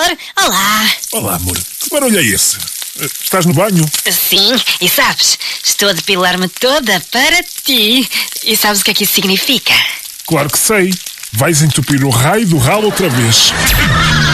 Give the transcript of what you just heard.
amor. Olá. Olá, amor. Que barulho é esse? Estás no banho? Sim, e sabes, estou a depilar-me toda para ti. E sabes o que é que isso significa? Claro que sei. Vais entupir o raio do ralo outra vez.